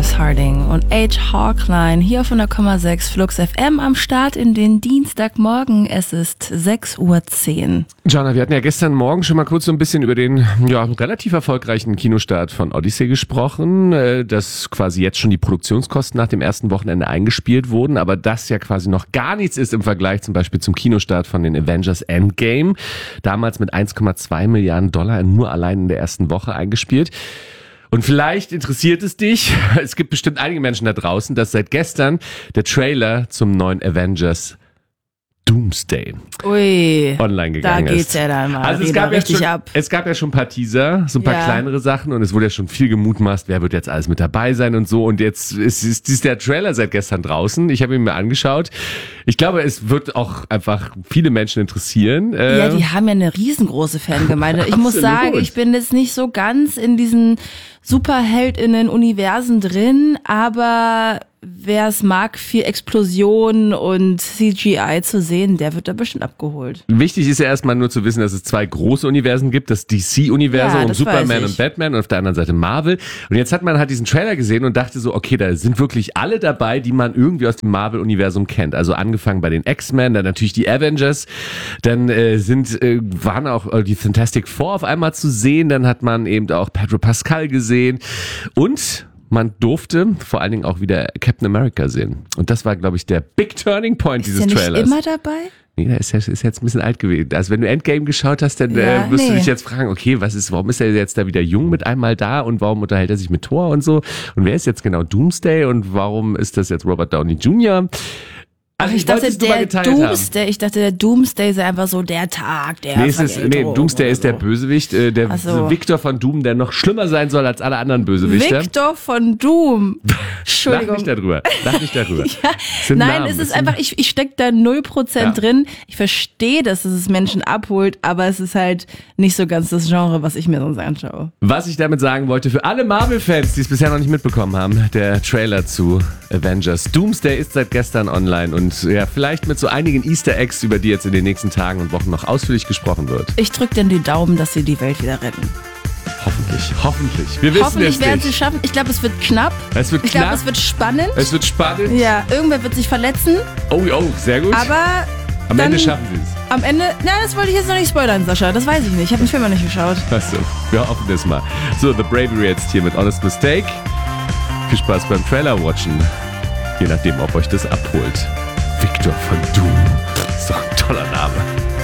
Tobias Harding und H. Hawkline hier auf 100,6 Flux FM am Start in den Dienstagmorgen. Es ist 6:10 Uhr. Jana, wir hatten ja gestern Morgen schon mal kurz so ein bisschen über den relativ erfolgreichen Kinostart von Odyssey gesprochen, dass quasi jetzt schon die Produktionskosten nach dem ersten Wochenende eingespielt wurden, aber das ja quasi noch gar nichts ist im Vergleich zum Beispiel zum Kinostart von den Avengers Endgame. Damals mit 1,2 Milliarden Dollar nur allein in der ersten Woche eingespielt. Und vielleicht interessiert es dich, es gibt bestimmt einige Menschen da draußen, dass seit gestern der Trailer zum neuen Avengers Doomsday online gegangen ist. Da geht's ja dann mal also es gab ja schon ein paar Teaser, so ein paar kleinere Sachen und es wurde ja schon viel gemutmaßt, wer wird jetzt alles mit dabei sein und so. Und jetzt ist der Trailer seit gestern draußen. Ich habe ihn mir angeschaut. Ich glaube, es wird auch einfach viele Menschen interessieren. Ja, die haben ja eine riesengroße Fangemeinde. Ich muss sagen, ich bin jetzt nicht so ganz in diesen Superheldinnen-Universen drin, aber wer es mag, viel Explosion und CGI zu sehen, der wird da bestimmt abgeholt. Wichtig ist ja erstmal nur zu wissen, dass es zwei große Universen gibt, das DC-Universum und Superman und Batman und auf der anderen Seite Marvel. Und jetzt hat man halt diesen Trailer gesehen und dachte so, okay, da sind wirklich alle dabei, die man irgendwie aus dem Marvel-Universum kennt. Also angefangen bei den X-Men, dann natürlich die Avengers, dann waren auch die Fantastic Four auf einmal zu sehen, dann hat man eben auch Pedro Pascal gesehen und man durfte vor allen Dingen auch wieder Captain America sehen. Und das war, glaube ich, der Big Turning Point dieses Trailers. Ist der nicht immer dabei? Nee, der ist jetzt ein bisschen alt gewesen. Also wenn du Endgame geschaut hast, dann wirst du dich jetzt fragen, okay, warum ist er jetzt da wieder jung mit einmal da und warum unterhält er sich mit Thor und so? Und wer ist jetzt genau Doomsday und warum ist das jetzt Robert Downey Jr.? Also ich dachte, der Doomsday sei einfach so der Tag, Doomsday ist der Bösewicht, der Victor von Doom, der noch schlimmer sein soll als alle anderen Bösewichter. Victor von Doom. Entschuldigung. Lach nicht darüber. Nein, es ist einfach, ich stecke da 0% drin. Ich verstehe, dass es Menschen abholt, aber es ist halt nicht so ganz das Genre, was ich mir sonst anschaue. Was ich damit sagen wollte, für alle Marvel-Fans, die es bisher noch nicht mitbekommen haben, der Trailer zu Avengers Doomsday ist seit gestern online und vielleicht mit so einigen Easter Eggs, über die jetzt in den nächsten Tagen und Wochen noch ausführlich gesprochen wird. Ich drücke denn die Daumen, dass sie die Welt wieder retten. Hoffentlich. Wir wissen Hoffentlich werden sie es schaffen. Ich glaube, es wird knapp. Es wird spannend. Ja, irgendwer wird sich verletzen. Oh, sehr gut. Aber am Ende schaffen sie es. Am Ende, das wollte ich jetzt noch nicht spoilern, Sascha. Das weiß ich nicht. Ich habe den Film noch nicht geschaut. Achso, wir hoffen das mal. So, The Bravery jetzt hier mit Honest Mistake. Viel Spaß beim Trailer watchen. Je nachdem, ob euch das abholt. Victor von Doom.